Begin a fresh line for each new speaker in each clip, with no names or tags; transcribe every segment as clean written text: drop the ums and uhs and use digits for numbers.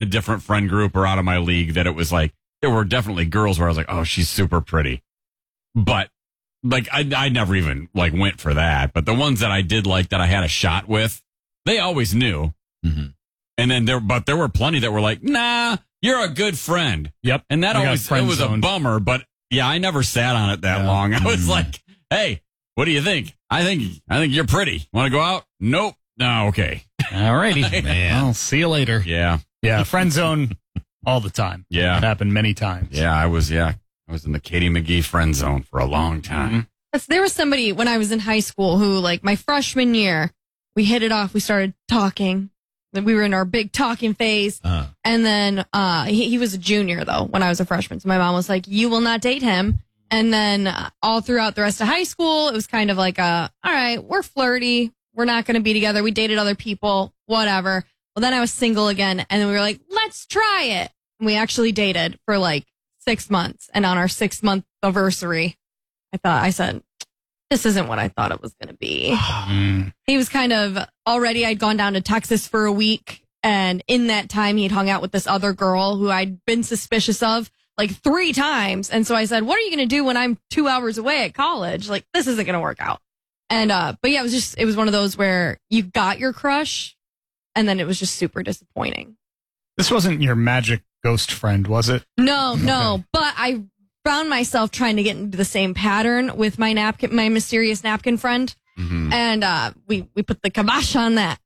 different friend group or out of my league that it was like, there were definitely girls where I was like, oh, she's super pretty. But like, I never even like went for that. But the ones that I did like that I had a shot with, they always knew.
Mm-hmm.
And then there were plenty that were like, nah, you're a good friend.
Yep.
And that
We got
always, it
friend
was
zoned.
a bummer, but yeah, I never sat on it that long. I was like, hey, what do you think? I think you're pretty. Want to go out? Nope. No. Okay.
All righty.
Man.
I'll see you later.
Yeah.
Yeah. Friend zone all the time.
Yeah.
It happened many times.
Yeah. I was in the Katie McGee friend zone for a long time.
There was somebody when I was in high school who, like, my freshman year, we hit it off. We started talking. We were in our big talking phase. And then he was a junior, though, when I was a freshman. So my mom was like, you will not date him. And then all throughout the rest of high school, it was kind of like, all right, we're flirty. We're not going to be together. We dated other people, whatever. Well, then I was single again. And then we were like, let's try it. And we actually dated for like 6 months. And on our 6-month anniversary, I said, this isn't what I thought it was going to be. He was kind of already, I'd gone down to Texas for a week. And in that time, he'd hung out with this other girl who I'd been suspicious of like 3 times. And so I said, what are you going to do when I'm 2 hours away at college? Like, this isn't going to work out. And, but yeah, it was one of those where you got your crush and then it was just super disappointing.
This wasn't your magic ghost friend, was it?
No, but I found myself trying to get into the same pattern with my mysterious napkin friend.
Mm-hmm.
And, we put the kibosh on that.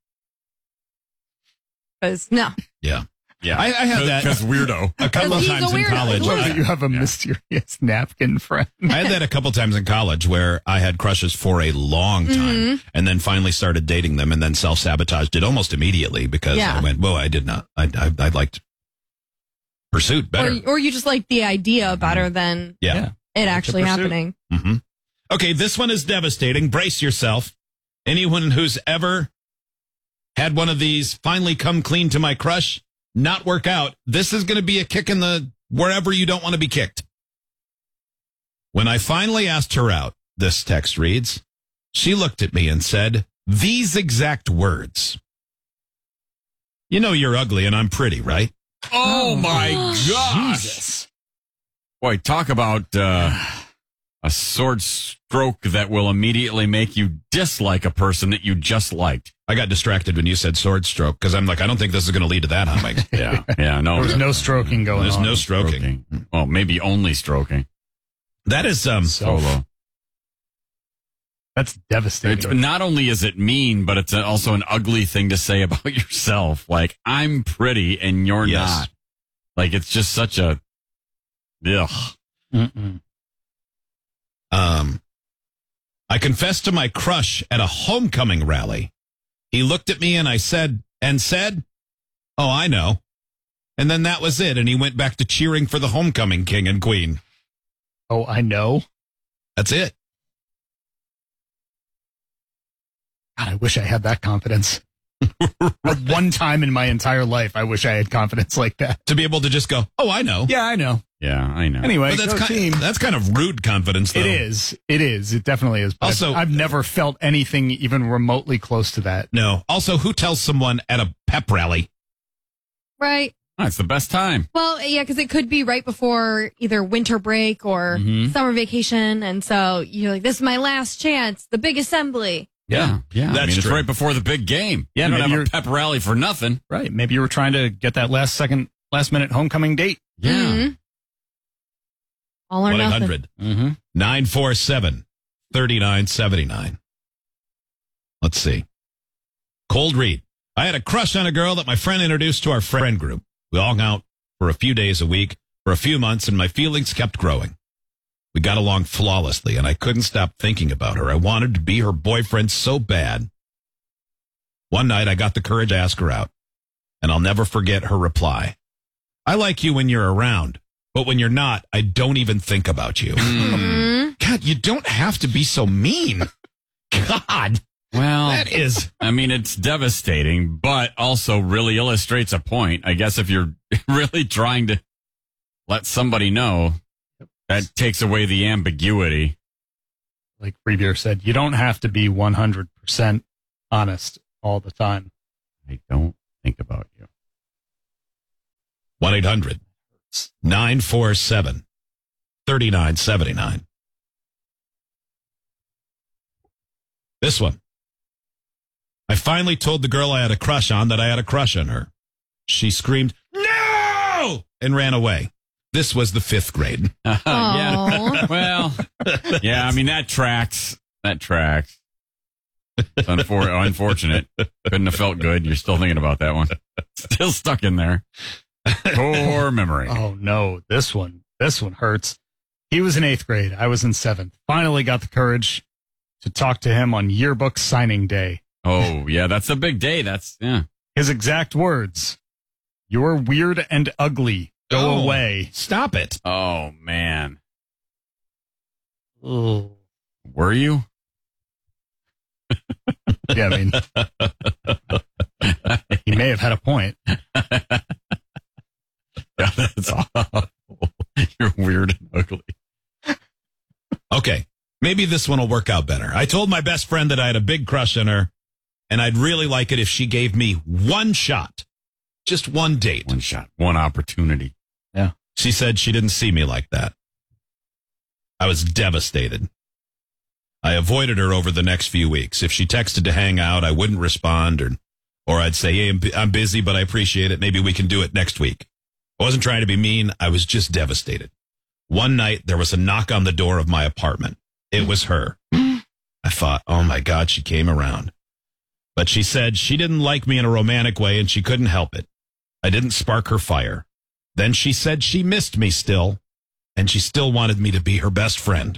Cause no.
Yeah.
Yeah.
I had that.
Because weirdo.
A couple of
He's
times
a
in
weirdo.
college.
Look,
Well, you have a mysterious napkin friend.
I had that a couple times in college where I had crushes for a long time and then finally started dating them and then self-sabotaged it almost immediately because
Yeah.
I went, whoa, I did not. I liked pursuit better.
or you just like the idea better than
Yeah.
it actually
pursuit.
happening.
Mm-hmm. Okay, this one is devastating. Brace yourself. Anyone who's ever had one of these finally come clean to my crush, not work out, this is going to be a kick in the wherever you don't want to be kicked. When I finally asked her out, this text reads, she looked at me and said, these exact words. You know you're ugly and I'm pretty, right?
Oh my gosh.
Jesus.
Boy, talk about a sword stroke that will immediately make you dislike a person that you just liked.
I got distracted when you said sword stroke because I'm like, I don't think this is going to lead to that, huh, Mike?
Yeah, no.
There's no stroking going
There's
on.
no stroking.
Well, maybe only stroking.
That is
Solo.
That's devastating.
It's, not only is it mean, but it's also an ugly thing to say about yourself. Like, I'm pretty and you're
Yes.
not. Like, it's just such a, ugh.
Mm-mm.
I confessed to my crush at a homecoming rally. He looked at me and I said, oh, I know. And then that was it. And he went back to cheering for the homecoming king and queen.
Oh, I know.
That's it.
God, I wish I had that confidence. At one time in my entire life, I wish I had confidence like that.
To be able to just go, oh, I know.
Yeah, I know.
Yeah, I know.
Anyway,
But
go team.
that's kind of rude confidence, though.
It is. It is. It definitely is. But
Also-
I've never felt anything even remotely close to that.
No. Also, who tells someone at a pep rally?
Right.
Oh, it's the best time.
Well, yeah, because it could be right before either winter break or summer vacation. And so you're like, this is my last chance, the big assembly.
Yeah. I
That's
mean, it's
true.
right before the big game.
Yeah,
you don't
maybe
have
you're-
a pep rally for nothing.
Right. Maybe you were trying to get that last minute homecoming date.
Yeah.
Mhm. All or nothing.
1-800
Mm-hmm.
947 3979. Let's see. Cold read. I had a crush on a girl that my friend introduced to our friend group. We all hung out for a few days a week for a few months, and my feelings kept growing. We got along flawlessly, and I couldn't stop thinking about her. I wanted to be her boyfriend so bad. One night, I got the courage to ask her out, and I'll never forget her reply. I like you when you're around, but when you're not, I don't even think about you. God, you don't have to be so mean. God,
Well,
that is...
I mean, it's devastating, but also really illustrates a point. I guess if you're really trying to let somebody know, that takes away the ambiguity.
Like Free Beer said, you don't have to be 100% honest all the time.
I don't think about you.
1-800-947-3979. This one. I finally told the girl I had a crush on that I had a crush on her. She screamed, "No!" and ran away. This was the 5th grade.
Yeah. Well, yeah, I mean, that tracks. That tracks. It's unfortunate. Couldn't have felt good. You're still thinking about that one. Still stuck in there. Poor memory.
Oh, no. This one hurts. He was in 8th grade. I was in 7th. Finally got the courage to talk to him on yearbook signing day.
Oh, yeah, that's a big day. Yeah.
His exact words, "You're weird and ugly. Go away."
Stop it.
Oh, man.
Ooh.
Were you?
Yeah, I mean, he may have had a point.
Yeah, that's awful. You're weird and ugly.
Okay, maybe this one will work out better. I told my best friend that I had a big crush on her, and I'd really like it if she gave me one shot. Just one date.
One shot. One opportunity.
Yeah.
She said she didn't see me like that. I was devastated. I avoided her over the next few weeks. If she texted to hang out, I wouldn't respond, or I'd say, "Hey, I'm busy, but I appreciate it. Maybe we can do it next week." I wasn't trying to be mean. I was just devastated. One night, there was a knock on the door of my apartment. It was her. I thought, oh my God, she came around. But she said she didn't like me in a romantic way and she couldn't help it. I didn't spark her fire. Then she said she missed me still, and she still wanted me to be her best friend.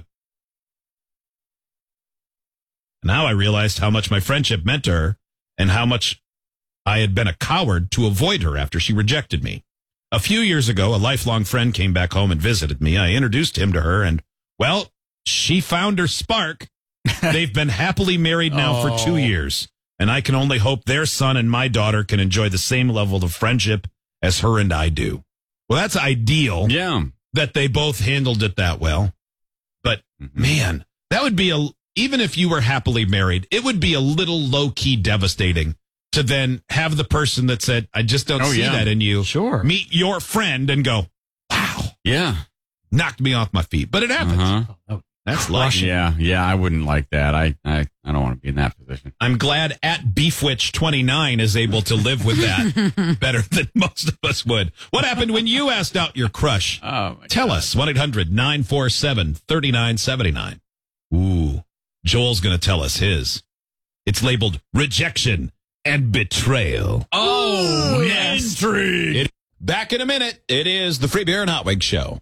Now I realized how much my friendship meant to her and how much I had been a coward to avoid her after she rejected me. A few years ago, a lifelong friend came back home and visited me. I introduced him to her, and, well, she found her spark. They've been happily married now for 2 years, and I can only hope their son and my daughter can enjoy the same level of friendship as her and I do. Well, that's ideal.
Yeah.
That they both handled it that well. But, man, that would be even if you were happily married, it would be a little low-key devastating to then have the person that said, "I just don't see that in you."
Sure.
Meet your friend and go, "Wow."
Yeah.
Knocked me off my feet. But it happens. That's lush.
Yeah, I wouldn't like that. I don't want to be in that position.
I'm glad at Beefwitch29 is able to live with that better than most of us would. What happened when you asked out your crush?
Oh, my
Tell
God.
us. 1-800-947-3979. Ooh, Joel's going to tell us his. It's labeled rejection and betrayal.
Oh, intrigue.
Back in a minute. It is the Free Beer and Hot Wings Show.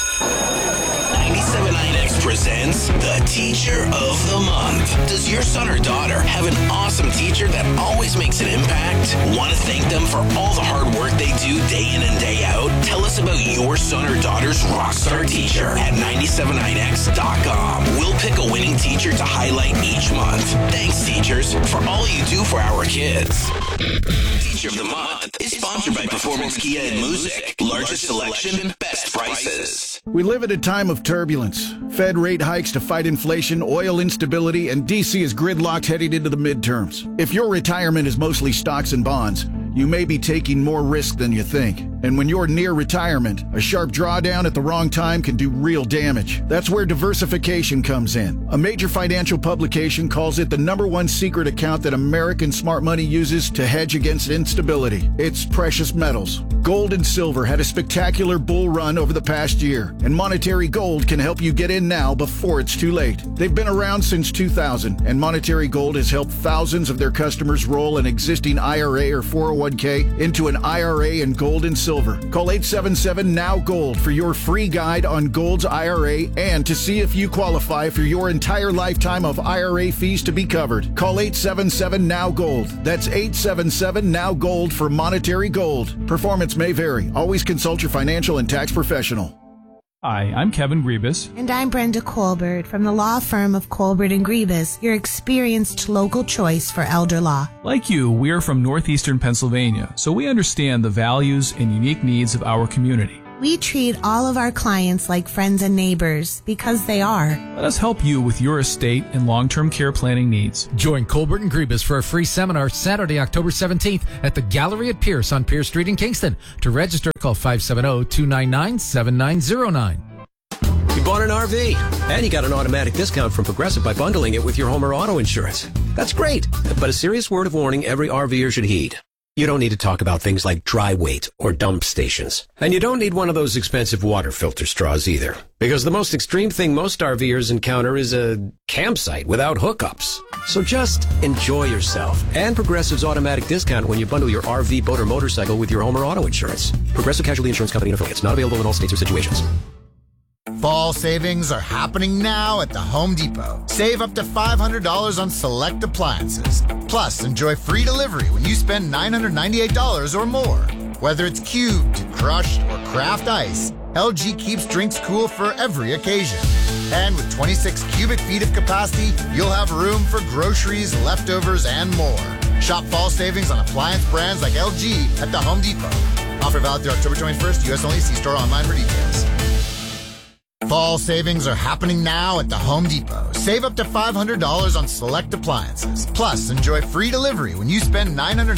97.9X presents the Teacher of the Month. Does your son or daughter have an awesome teacher that always makes an impact? Want to thank them for all the hard work they do day in and day out? Tell us about your son or daughter's rockstar teacher at 979x.com. We'll pick a winning teacher to highlight each month. Thanks, teachers, for all you do for our kids. Teacher of the Month is sponsored by Performance Kia and Music. Largest selection, best prices.
We live at a time of turbulence. Fed rate hikes to fight inflation, oil instability, and D.C. is gridlocked heading into the midterms. If your retirement is mostly stocks and bonds, you may be taking more risk than you think. And when you're near retirement, a sharp drawdown at the wrong time can do real damage. That's where diversification comes in. A major financial publication calls it the #1 secret account that American smart money uses to hedge against instability. It's precious metals. Gold and silver had a spectacular bull run over the past year, and Monetary Gold can help you get in now before it's too late. They've been around since 2000, and Monetary Gold has helped thousands of their customers roll an existing IRA or 401k into an IRA in gold and silver. Call 877-NOW-GOLD for your free guide on Gold's IRA and to see if you qualify for your entire lifetime of IRA fees to be covered. Call 877-NOW-GOLD. That's 877-NOW-GOLD for Monetary Gold. Performance may vary. Always consult your financial and tax professional.
Hi, I'm Kevin Griebus.
And I'm Brenda Colbert from the law firm of Colbert & Griebus, your experienced local choice for elder law.
Like you, we are from northeastern Pennsylvania, so we understand the values and unique needs of our community.
We treat all of our clients like friends and neighbors because they are.
Let us help you with your estate and long-term care planning needs.
Join Colbert and Griebus for a free seminar Saturday, October 17th at the Gallery at Pierce on Pierce Street in Kingston. To register, call 570-299-7909.
You bought an RV, and you got an automatic discount from Progressive by bundling it with your home or auto insurance. That's great, but a serious word of warning every RVer should heed. You don't need to talk about things like dry weight or dump stations. And you don't need one of those expensive water filter straws either. Because the most extreme thing most RVers encounter is a campsite without hookups. So just enjoy yourself and Progressive's automatic discount when you bundle your RV, boat, or motorcycle with your home or auto insurance. Progressive Casualty Insurance Company and affiliates. Not available in all states or situations.
Fall savings are happening now at the Home Depot. Save up to $500 on select appliances. Plus, enjoy free delivery when you spend $998 or more. Whether it's cubed, crushed, or craft ice, LG keeps drinks cool for every occasion. And with 26 cubic feet of capacity, you'll have room for groceries, leftovers, and more. Shop fall savings on appliance brands like LG at the Home Depot. Offer valid through October 21st, U.S. only. See store online for details. Fall savings are happening now at the Home Depot. Save up to $500 on select appliances. Plus, enjoy free delivery when you spend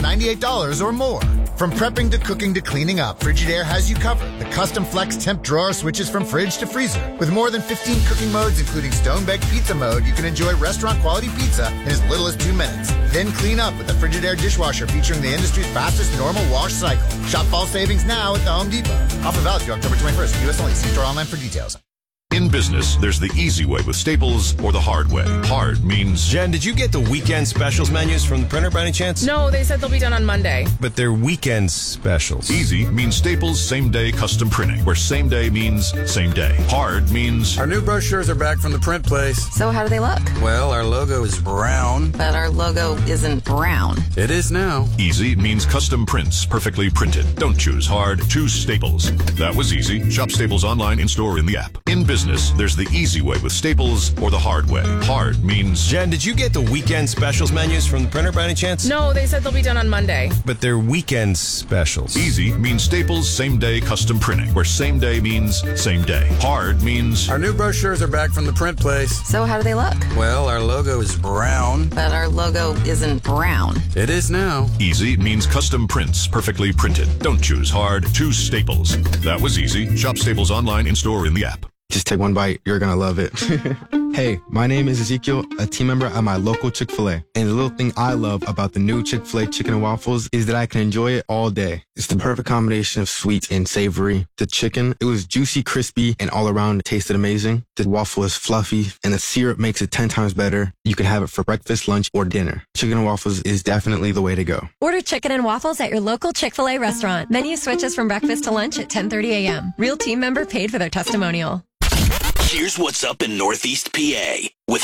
$998 or more. From prepping to cooking to cleaning up, Frigidaire has you covered. The custom flex temp drawer switches from fridge to freezer. With more than 15 cooking modes, including stone-baked pizza mode, you can enjoy restaurant-quality pizza in as little as 2 minutes. Then clean up with the Frigidaire dishwasher featuring the industry's fastest normal wash cycle. Shop fall savings now at the Home Depot. Offer valid through October 21st. U.S. only. See store online for details.
In business, there's the easy way with Staples or the hard way. Hard means...
Jen, did you get the weekend specials menus from the printer by any chance?
No, they said they'll be done on Monday.
But they're weekend specials.
Easy means Staples same-day custom printing, where same day means same day. Hard means...
Our new brochures are back from the print place.
So how do they look?
Well, our logo is brown.
But our logo isn't brown.
It is now.
Easy means custom prints, perfectly printed. Don't choose hard, choose Staples. That was easy. Shop Staples online, in-store, in the app. In business, there's the easy way with Staples or the hard way. Hard means...
Jen, did you get the weekend specials menus from the printer by any chance?
No, they said they'll be done on Monday.
But they're weekend specials.
Easy means Staples same-day custom printing, where same day means same day. Hard means...
Our new brochures are back from the print place.
So how do they look?
Well, our logo is brown.
But our logo isn't brown.
It is now.
Easy means custom prints, perfectly printed. Don't choose hard, choose Staples. That was easy. Shop Staples online, in-store, in the app.
Just take one bite. You're going to love it. Hey, my name is Ezekiel, a team member at my local Chick-fil-A. And the little thing I love about the new Chick-fil-A chicken and waffles is that I can enjoy it all day. It's the perfect combination of sweet and savory. The chicken, it was juicy, crispy, and all around it tasted amazing. The waffle is fluffy, and the syrup makes it 10 times better. You can have it for breakfast, lunch, or dinner. Chicken and waffles is definitely the way to go.
Order chicken and waffles at your local Chick-fil-A restaurant. Menu switches from breakfast to lunch at 10:30 a.m. Real team member paid for their testimonial.
Here's what's up in Northeast PA with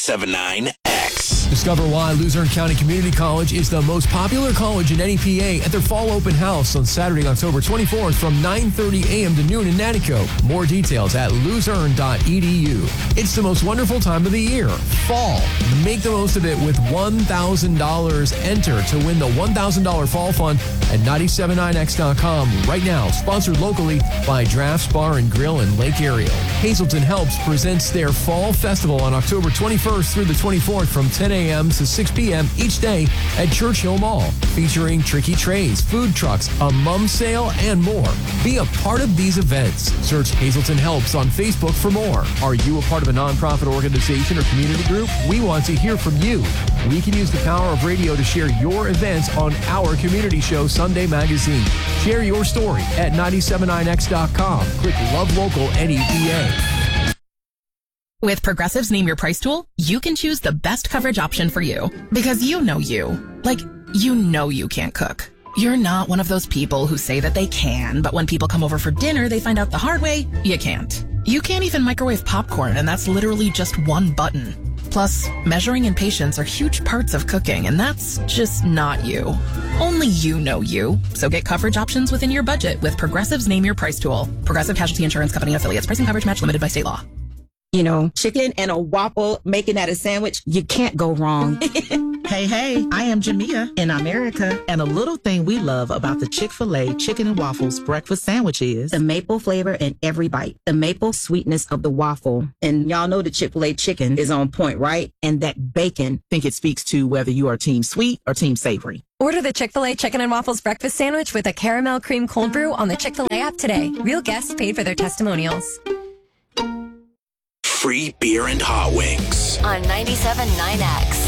97.9 X.
Discover why Luzerne County Community College is the most popular college in any PA at their fall open house on Saturday, October 24th from 9:30 a.m. to noon in Nanticoke. More details at luzerne.edu. It's the most wonderful time of the year, fall. Make the most of it with $1,000. Enter to win the $1,000 fall fund at 979x.com right now. Sponsored locally by Drafts Bar and Grill in Lake Ariel. Hazelton Helps presents their Fall Festival on October 21st through the 24th from 10 a.m. to 6 p.m. each day at Churchill Mall, featuring tricky trays, food trucks, a mum sale, and more. Be a part of these events. Search Hazelton Helps on Facebook for more. Are you a part of a nonprofit organization or community group? We want to hear from you. We can use the power of radio to share your events on our community show, Sunday Magazine. Share your story at 979x.com. Click Love Local NEPA.
With Progressive's Name Your Price tool, you can choose the best coverage option for you. Because you know you. Like, you know you can't cook. You're not one of those people who say that they can, but when people come over for dinner, they find out the hard way, you can't. You can't even microwave popcorn, and that's literally just one button. Plus, measuring and patience are huge parts of cooking, and that's just not you. Only you know you. So get coverage options within your budget with Progressive's Name Your Price tool. Progressive Casualty Insurance Company affiliates. Pricing coverage match limited by state law.
You know, chicken and a waffle, making that a sandwich, you can't go wrong. Hey, I am Jamia in America. And a little thing we love about the Chick-fil-A Chicken and Waffles breakfast sandwich is
the maple flavor in every bite, the maple sweetness of the waffle. And y'all know the Chick-fil-A chicken is on point, right? And that bacon.
I think it speaks to whether you are team sweet or team savory.
Order the Chick-fil-A Chicken and Waffles breakfast sandwich with a caramel cream cold brew on the Chick-fil-A app today. Real guests paid for their testimonials.
Free beer and hot wings.
On 97.9X.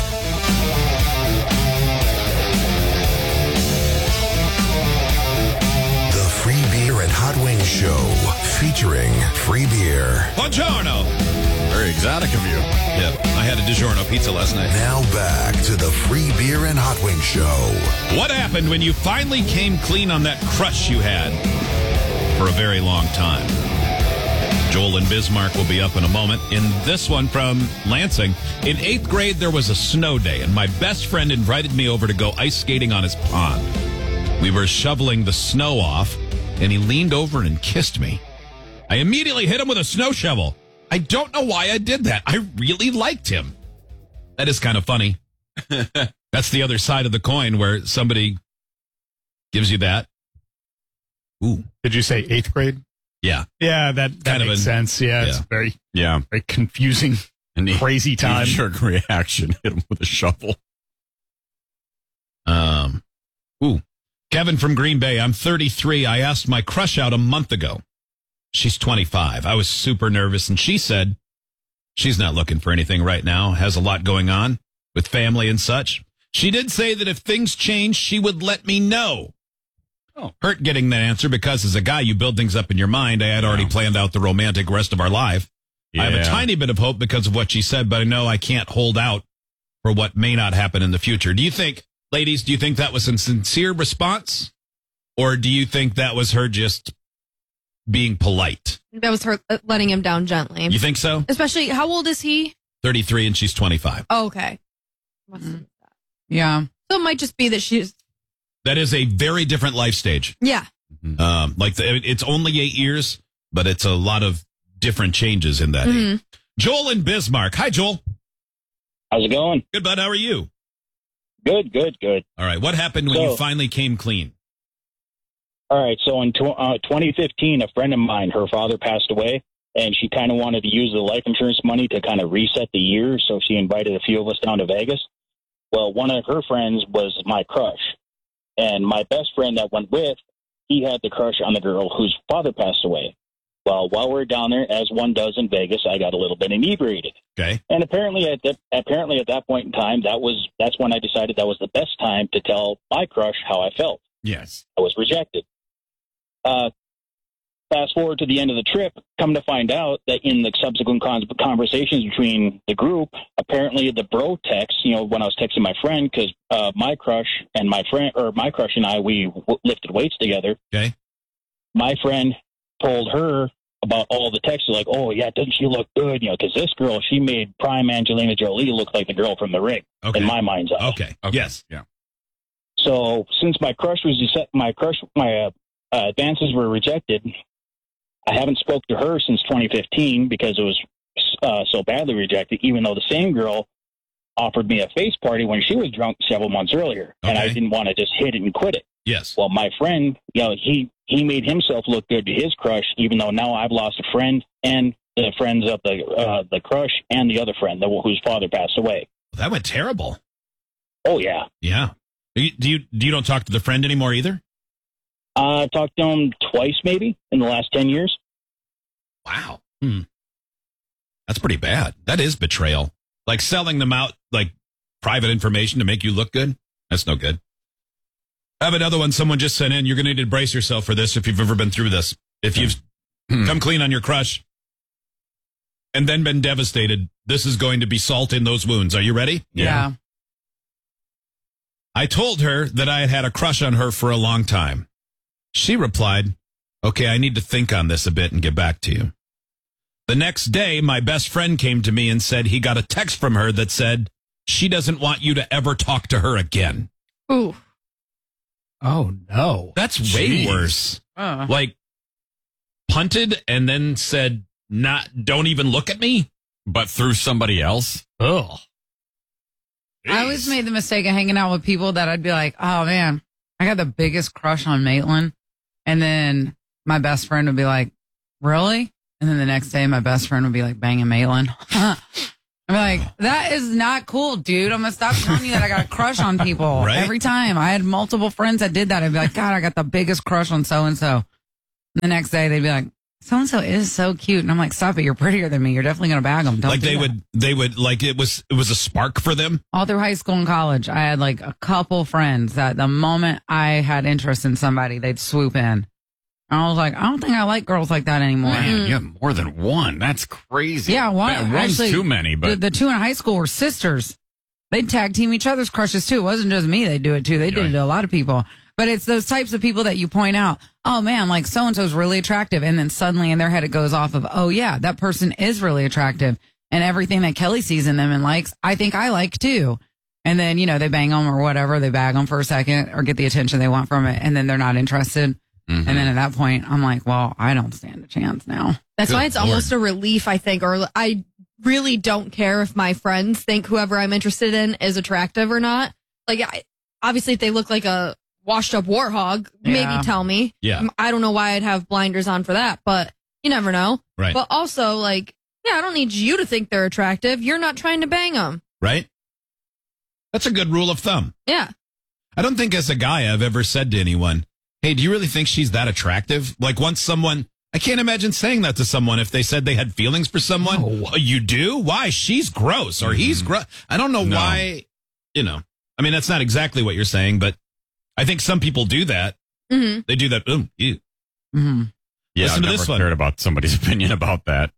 The Free Beer and Hot Wings Show, featuring free beer.
Buongiorno.
Very exotic of you.
Yep, I had a DiGiorno pizza last night.
Now back to the Free Beer and Hot Wings Show.
What happened when you finally came clean on that crush you had for a very long time? Joel and Bismarck will be up in a moment. In this one from Lansing, in 8th grade, there was a snow day, and my best friend invited me over to go ice skating on his pond. We were shoveling the snow off, and he leaned over and kissed me. I immediately hit him with a snow shovel. I don't know why I did that. I really liked him. That is kind of funny. That's the other side of the coin where somebody gives you that. Ooh.
Did you say 8th grade?
Yeah.
Yeah, that
Kind of
makes sense. Yeah, it's very confusing,
and
crazy time.
Knee-jerk reaction. Hit him with a shovel.
Ooh. Kevin from Green Bay. I'm 33. I asked my crush out a month ago. She's 25. I was super nervous, and she said she's not looking for anything right now, has a lot going on with family and such. She did say that if things change, she would let me know. Oh. Hurt getting that answer because as a guy, you build things up in your mind. I had already planned out the romantic rest of our life. Yeah. I have a tiny bit of hope because of what she said, but I know I can't hold out for what may not happen in the future. Do you think, ladies, do you think that was a sincere response? Or do you think that was her just being polite?
That was her letting him down gently.
You think so?
Especially, how old is he?
33 and she's 25.
Oh, okay.
Yeah.
So it might just be that she's...
That is a very different life stage.
Yeah.
It's only 8 years, but it's a lot of different changes in that age. Joel in Bismarck. Hi, Joel.
How's it going?
Good, bud. How are you?
Good.
All right. What happened when you finally came clean?
All right. So in 2015, a friend of mine, her father passed away, and she kind of wanted to use the life insurance money to kind of reset the year. So she invited a few of us down to Vegas. Well, one of her friends was my crush. And my best friend that went with, he had the crush on the girl whose father passed away. Well, while we were down there, as one does in Vegas, I got a little bit inebriated.
Okay.
And apparently at that point in time, that's when I decided that was the best time to tell my crush how I felt.
Yes.
I was rejected. Fast forward to the end of the trip, come to find out that in the subsequent conversations between the group, apparently the bro text, when I was texting my friend, because my crush and my crush and I, we lifted weights together.
Okay.
My friend told her about all the texts, like, oh, yeah, doesn't she look good? Because this girl, she made prime Angelina Jolie look like the girl from The Ring, in my mind's eye.
Okay. Yes.
Yeah.
So since my advances were rejected, I haven't spoke to her since 2015 because it was so badly rejected, even though the same girl offered me a face party when she was drunk several months earlier, and I didn't want to just hit it and quit it.
Yes.
Well, my friend, he made himself look good to his crush, even though now I've lost a friend and the friends of the crush and the other friend whose father passed away.
That went terrible.
Oh, yeah.
Yeah. Do you don't talk to the friend anymore either?
I talked to him twice, maybe, in the last 10 years.
Wow. That's pretty bad. That is betrayal. Like selling them out, like private information to make you look good. That's no good. I have another one. Someone just sent in. You're going to need to brace yourself for this if you've ever been through this. If you've come clean on your crush and then been devastated, this is going to be salt in those wounds. Are you ready?
Yeah.
I told her that I had a crush on her for a long time. She replied, okay, I need to think on this a bit and get back to you. The next day, my best friend came to me and said he got a text from her that said she doesn't want you to ever talk to her again.
Ooh.
Oh, no.
That's way worse. Like, punted and then said, don't even look at me?
But through somebody else?
Oh.
I always made the mistake of hanging out with people that I'd be like, oh man, I got the biggest crush on Maitland. And then my best friend would be like, really? And then the next day my best friend would be like banging Maitland. I'm like, that is not cool, dude. I'm going to stop telling you that I got a crush on people every time. I had multiple friends that did that. I'd be like, God, I got the biggest crush on so-and-so. The next day they'd be like, so-and-so is so cute. And I'm like, stop it. You're prettier than me. You're definitely going to bag them. Don't
like
do that.
they would like it was a spark for them.
All through high school and college, I had like a couple friends that the moment I had interest in somebody, they'd swoop in. And I was like, I don't think I like girls like that anymore.
Man, you have more than one. That's crazy.
Yeah, one.
Man, one's
Actually,
too many, but
the two in high school were sisters. They'd tag team each other's crushes too. It wasn't just me. They'd do it too. They did it to a lot of people. But it's those types of people that you point out, oh man, like so-and-so's really attractive. And then suddenly in their head it goes off of, oh yeah, that person is really attractive. And everything that Kelly sees in them and likes, I think I like too. And then, they bang them or whatever. They bag them for a second or get the attention they want from it. And then they're not interested. Mm-hmm. And then at that point, I'm like, well, I don't stand a chance now.
That's why it's almost a relief, I think, or I really don't care if my friends think whoever I'm interested in is attractive or not. Like, obviously, if they look like a washed up warthog, maybe tell me.
Yeah.
I don't know why I'd have blinders on for that, but you never know.
Right.
But also, like, I don't need you to think they're attractive. You're not trying to bang them.
Right. That's a good rule of thumb.
Yeah.
I don't think as a guy I've ever said to anyone, hey, do you really think she's that attractive? Like once someone, I can't imagine saying that to someone if they said they had feelings for someone. Oh, you do? Why? She's gross or he's gross. I don't know why, I mean, that's not exactly what you're saying, but I think some people do that.
Mm-hmm.
They do that.
Mm-hmm.
Yeah,
Listen
I've
to
never
this one.
cared about somebody's opinion about that.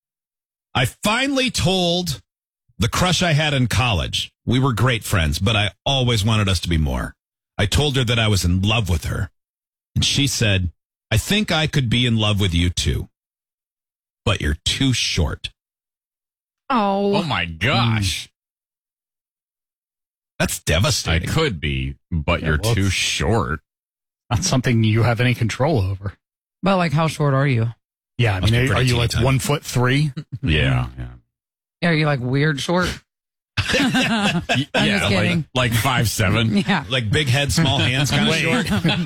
I finally told the crush I had in college. We were great friends, but I always wanted us to be more. I told her that I was in love with her. And she said, I think I could be in love with you too, but you're too short.
Oh
my gosh.
That's devastating.
I could be, but you're too short.
Not something you have any control over.
But like, how short are you?
Yeah, I mean, are you like 1'3"?
Yeah.
Are you like weird short? I'm just kidding.
Like 5'7".
Yeah.
Like big head, small hands kind of short.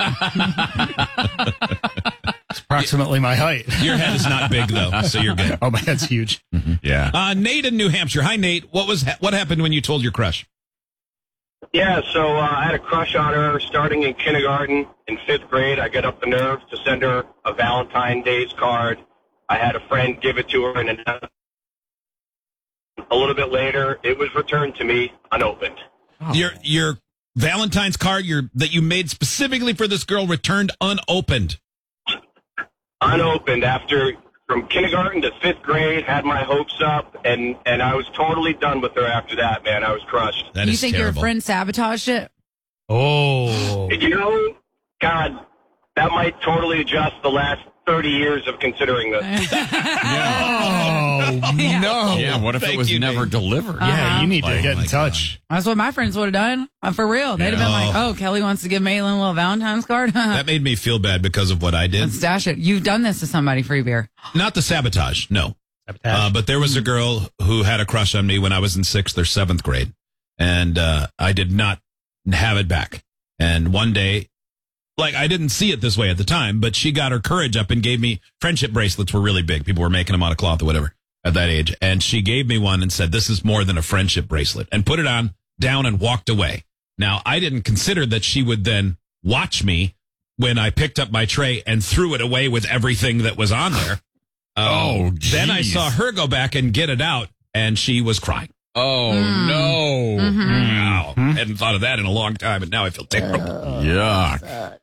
It's approximately my height.
Your head is not big though, so you're good.
Oh, my head's huge.
Mm-hmm.
Yeah.
Nate in New Hampshire. Hi, Nate. What happened when you told your crush?
Yeah, so I had a crush on her starting in kindergarten. In 5th grade, I got up the nerve to send her a Valentine's Day card. I had a friend give it to her, and a little bit later, it was returned to me unopened.
Oh. Your Valentine's card that you made specifically for this girl returned unopened.
Unopened after from kindergarten to 5th grade, had my hopes up, and I was totally done with her after that, man. I was crushed.
That
you
is
think
terrible.
your friend sabotaged it?
Oh.
God, that might totally adjust the last 30 years of considering this.
Oh, no.
Yeah, what if it was never delivered?
Yeah, you need to get in touch.
That's what my friends would have done. For real. They'd have been like, oh, Kelly wants to give Maitland a little Valentine's card.
That made me feel bad because of what I did.
Let's stash it. You've done this to somebody, free beer.
Not the sabotage, no. But there was a girl who had a crush on me when I was in 6th or 7th grade. And I did not have it back. And one day, like, I didn't see it this way at the time, but she got her courage up and gave me friendship bracelets were really big. People were making them out of cloth or whatever at that age. And she gave me one and said, this is more than a friendship bracelet, and put it on down and walked away. Now, I didn't consider that she would then watch me when I picked up my tray and threw it away with everything that was on there. Then I saw her go back and get it out, and she was crying.
Oh, no.
Mm-hmm.
Wow. Hadn't thought of that in a long time, and now I feel terrible.
Yuck.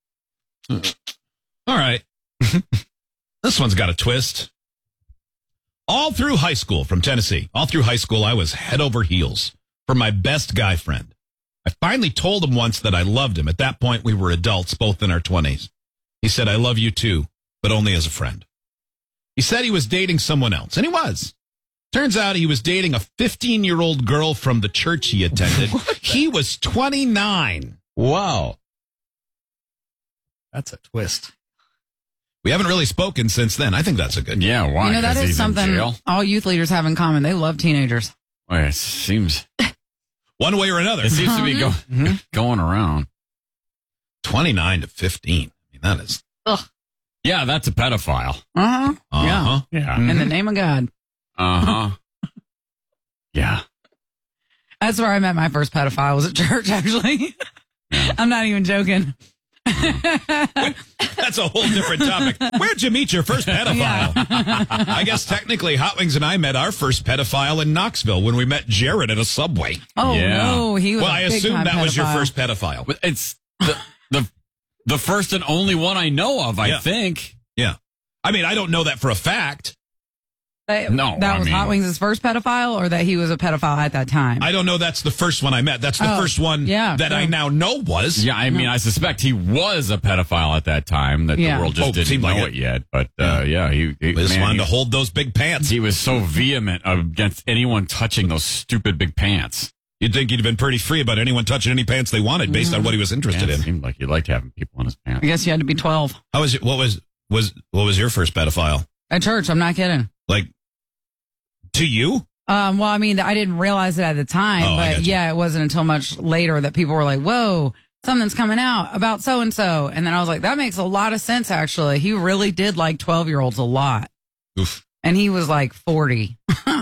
All right. This one's got a twist. All through high school, from Tennessee, all through high school, I was head over heels for my best guy friend. I finally told him once that I loved him. At that point, we were adults, both in our 20s. He said, I love you too, but only as a friend. He said he was dating someone else, and he was. Turns out he was dating a 15-year-old girl from the church he attended. He was 29.
Wow.
That's a twist.
We haven't really spoken since then. I think that's a good.
Yeah, why?
You know, that
'Cause
is
he's in
something
jail?
all youth leaders have in common. They love teenagers.
Well, it seems.
one way or another.
It seems to be going around.
29 to 15. I mean, that is.
Ugh.
Yeah, that's a pedophile.
Yeah. In the name of God.
Yeah.
That's where I met my first pedophile, was at church, actually. I'm not even joking.
That's a whole different topic. Where'd you meet your first pedophile? I guess technically Hot Wings and I met our first pedophile in Knoxville when we met Jared at a Subway.
Oh, no. He was
well, I assume that was your first pedophile.
But it's the first and only one I know of, I think.
Yeah. I mean, I don't know that for a fact.
No,
that was Hot Wings' first pedophile, or that he was a pedophile at that time?
I don't know. That's the first one I met. That's the first one that I now know was.
Yeah, I mean, I suspect he was a pedophile at that time. That the world just didn't know it yet. But he
just wanted to hold those big pants.
He was so vehement against anyone touching those stupid big pants.
You'd think he'd have been pretty free about anyone touching any pants they wanted based on what he was interested in.
It seemed like he liked having people in his pants.
I guess you had to be 12.
How was it? What was your first pedophile?
At church. I'm not kidding.
Like. To you?
Well, I mean, I didn't realize it at the time, but it wasn't until much later that people were like, whoa, something's coming out about so-and-so. And then I was like, that makes a lot of sense, actually. He really did like 12-year-olds a lot.
Oof.
And he was like 40.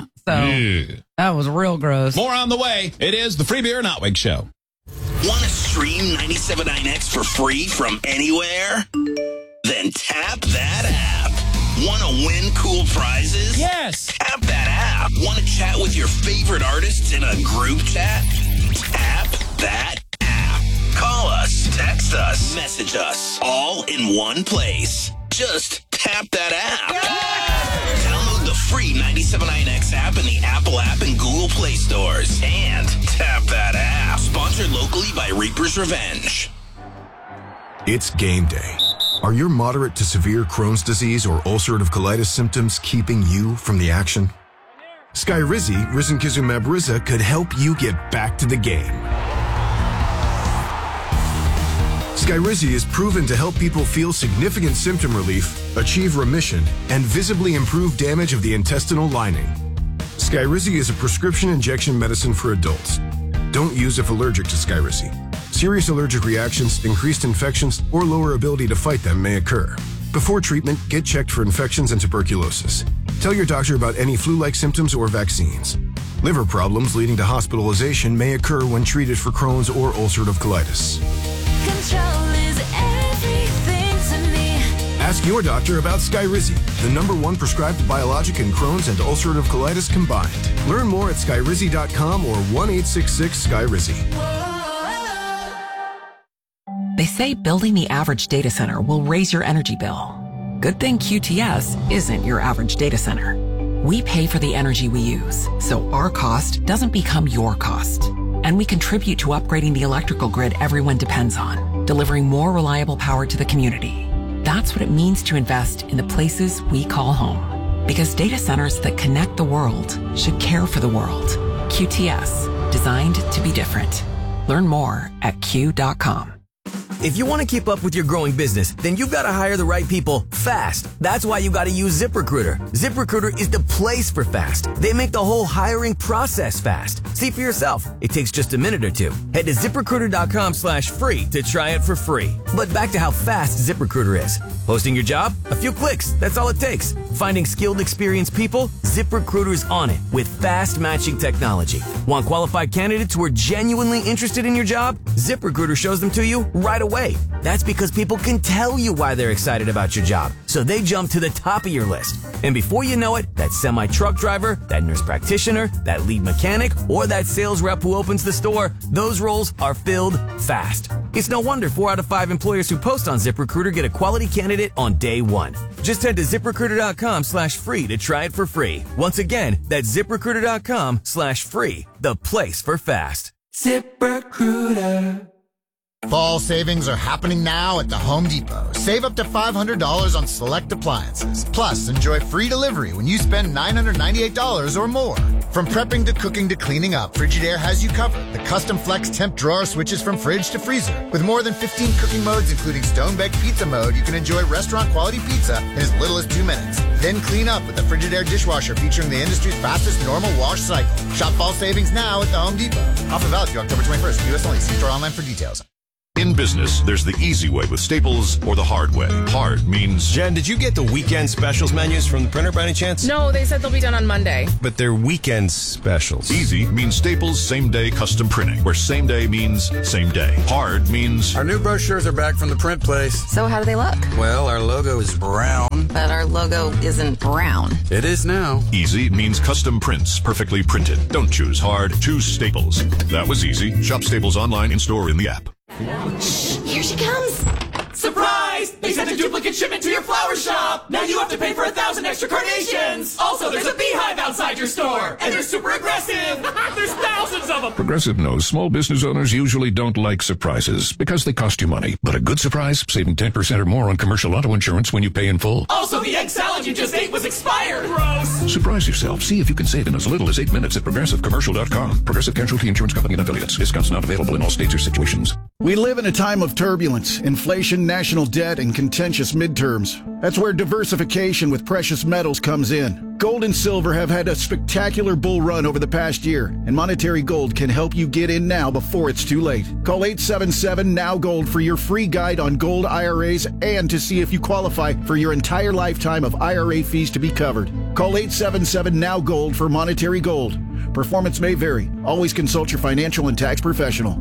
That was real gross.
More on the way. It is the Free Beer and Hot Wings Show.
Want to stream 97.9X for free from anywhere? Then tap that app. Want to win cool prizes?
Yes.
Tap that app. Want to chat with your favorite artists in a group chat? Tap that app. Call us, text us, message us, all in one place. Just tap that app. Download the free 97.9X app in the Apple app and Google Play stores. And tap that app. Sponsored locally by Reaper's Revenge.
It's game day. Are your moderate to severe Crohn's disease or ulcerative colitis symptoms keeping you from the action? Skyrizi, risankizumab Riza, could help you get back to the game. Skyrizi is proven to help people feel significant symptom relief, achieve remission, and visibly improve damage of the intestinal lining. Skyrizi is a prescription injection medicine for adults. Don't use if allergic to Skyrizi. Serious allergic reactions, increased infections, or lower ability to fight them may occur. Before treatment, get checked for infections and tuberculosis. Tell your doctor about any flu-like symptoms or vaccines. Liver problems leading to hospitalization may occur when treated for Crohn's or ulcerative colitis.
Control is everything to me.
Ask your doctor about Skyrizi, the #1 prescribed biologic in Crohn's and ulcerative colitis combined. Learn more at skyrizi.com or 1-866-SKYRIZI.
They say building the average data center will raise your energy bill. Good thing QTS isn't your average data center. We pay for the energy we use, so our cost doesn't become your cost. And we contribute to upgrading the electrical grid everyone depends on, delivering more reliable power to the community. That's what it means to invest in the places we call home. Because data centers that connect the world should care for the world. QTS, designed to be different. Learn more at Q.com.
If you want to keep up with your growing business, then you've got to hire the right people fast. That's why you got to use ZipRecruiter. ZipRecruiter is the place for fast. They make the whole hiring process fast. See for yourself. It takes just a minute or two. Head to ZipRecruiter.com/free to try it for free. But back to how fast ZipRecruiter is. Posting your job? A few clicks. That's all it takes. Finding skilled, experienced people? ZipRecruiter's on it with fast matching technology. Want qualified candidates who are genuinely interested in your job? ZipRecruiter shows them to you right away. That's because people can tell you why they're excited about your job, so they jump to the top of your list. And before you know it, that semi-truck driver, that nurse practitioner, that lead mechanic, or that sales rep who opens the store, those roles are filled fast. It's no wonder 4 out of 5 employers who post on ZipRecruiter get a quality candidate on day one. Just head to ZipRecruiter.com/free to try it for free. Once again, that's ZipRecruiter.com/free, the place for fast.
ZipRecruiter. Fall savings are happening now at the Home Depot. Save up to $500 on select appliances. Plus, enjoy free delivery when you spend $998 or more. From prepping to cooking to cleaning up, Frigidaire has you covered. The custom flex temp drawer switches from fridge to freezer. With more than 15 cooking modes, including stone-baked pizza mode, you can enjoy restaurant-quality pizza in as little as 2 minutes. Then clean up with the Frigidaire dishwasher featuring the industry's fastest normal wash cycle. Shop fall savings now at the Home Depot. Offer valid through October 21st. U.S. only. See store online for details.
In business, there's the easy way with Staples or the hard way. Hard means...
Jen, did you get the weekend specials menus from the printer by any chance?
No, they said they'll be done on Monday.
But they're weekend specials.
Easy means Staples same-day custom printing, where same day means same day. Hard means...
Our new brochures are back from the print place.
So how do they look?
Well, our logo is brown.
But our logo isn't brown.
It is now.
Easy means custom prints, perfectly printed. Don't choose hard, choose Staples. That was easy. Shop Staples online, in-store, in the app.
Here she comes.
Surprise! They sent a duplicate shipment to your flower shop! Now you have to pay for 1,000 extra carnations! Also, there's a beehive outside your store! And they're super aggressive! There's thousands of them!
Progressive knows small business owners usually don't like surprises because they cost you money. But a good surprise, saving 10% or more on commercial auto insurance when you pay in full.
Also, the egg salad you just ate was expired! Gross!
Surprise yourself. See if you can save in as little as 8 minutes at progressivecommercial.com. Progressive Casualty Insurance Company and affiliates. Discounts not available in all states or situations.
We live in a time of turbulence, inflation, national debt, and contentious midterms. That's where diversification with precious metals comes in. Gold and silver have had a spectacular bull run over the past year, and Monetary Gold can help you get in now before it's too late. Call 877-NOW-GOLD for your free guide on gold IRAs and to see if you qualify for your entire lifetime of IRA fees to be covered. Call 877-NOW-GOLD for Monetary Gold. Performance may vary. Always consult your financial and tax professional.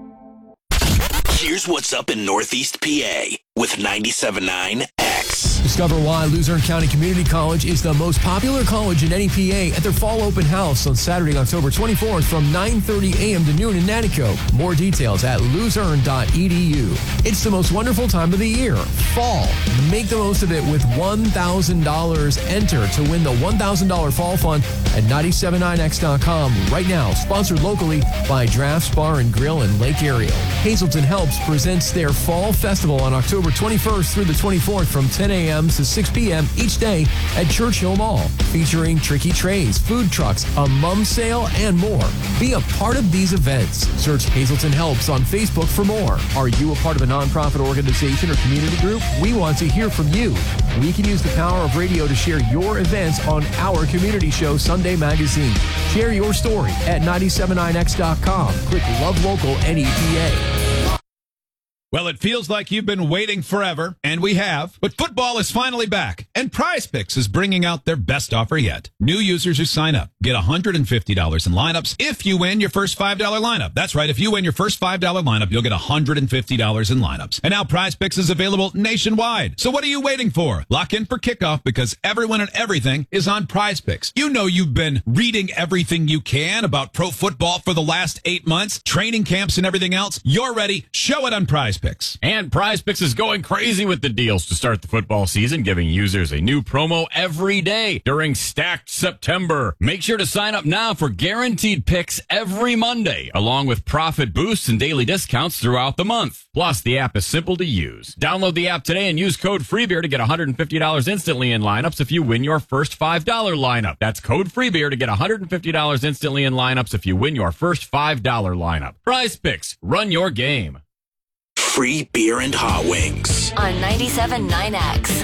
Here's what's up in Northeast PA with 97.9 X.
Discover why Luzerne County Community College is the most popular college in NEPA at their fall open house on Saturday, October 24th from 9:30 a.m. to noon in Nanticoke. More details at luzerne.edu. It's the most wonderful time of the year, fall. Make the most of it with $1,000. Enter to win the $1,000 fall fund at 979x.com right now. Sponsored locally by Drafts Bar and Grill in Lake Ariel. Hazelton Helps presents their fall festival on October 21st through the 24th from 10 a.m. to 6 p.m. each day at Churchill Mall, featuring tricky trays, food trucks, a mum sale, and more. Be a part of these events. Search Hazelton Helps on Facebook for more. Are you a part of a nonprofit organization or community group? We want to hear from you. We can use the power of radio to share your events on our community show, Sunday Magazine. Share your story at 979x.com. Click Love Local NEPA.
Well, it feels like you've been waiting forever, and we have, but football is finally back, and PrizePicks is bringing out their best offer yet. New users who sign up get $150 in lineups if you win your first $5 lineup. That's right, if you win your first $5 lineup, you'll get $150 in lineups. And now PrizePicks is available nationwide. So what are you waiting for? Lock in for kickoff because everyone and everything is on PrizePicks. You know you've been reading everything you can about pro football for the last 8 months, training camps and everything else. You're ready. Show it on PrizePicks.
And PrizePicks is going crazy with the deals to start the football season, giving users a new promo every day during Stacked September. Make sure to sign up now for guaranteed picks every Monday, along with profit boosts and daily discounts throughout the month. Plus, the app is simple to use. Download the app today and use code FREEBEER to get $150 instantly in lineups if you win your first $5 lineup. That's code FREEBEER to get $150 instantly in lineups if you win your first $5 lineup. PrizePicks, run your game.
Free beer and hot wings.
On 97.9X.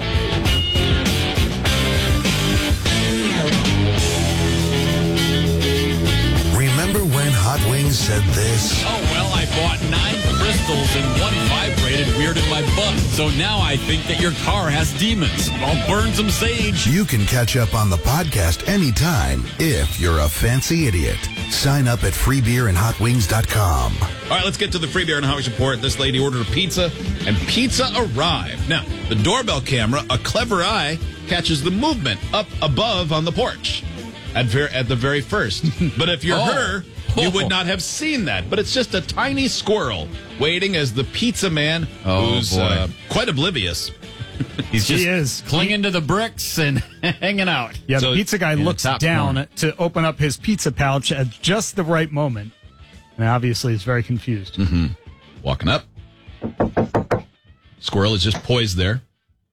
Remember when Hot Wings said this?
Oh, well, I bought 9 crystals and 1 vibrated weird in my butt. So now I think that your car has demons. I'll burn some sage.
You can catch up on the podcast anytime if you're a fancy idiot. Sign up at freebeerandhotwings.com.
All right, let's get to the Free Beer and Hot Wings report. This lady ordered a pizza, and pizza arrived. Now, the doorbell camera, a clever eye, catches the movement up above on the porch at the very first. But if you're her, you would not have seen that. But it's just a tiny squirrel waiting as the pizza man, who's quite oblivious.
He's just clinging to the bricks and hanging out.
Yeah, the pizza guy looks down to open up his pizza pouch at just the right moment. And obviously is very confused.
Mm-hmm. Walking up. Squirrel is just poised there.